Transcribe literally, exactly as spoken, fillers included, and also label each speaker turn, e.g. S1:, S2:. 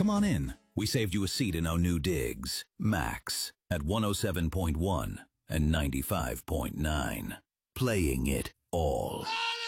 S1: Come on in. We saved you a seat in our new digs. Max at one oh seven point one and ninety-five point nine. Playing it all.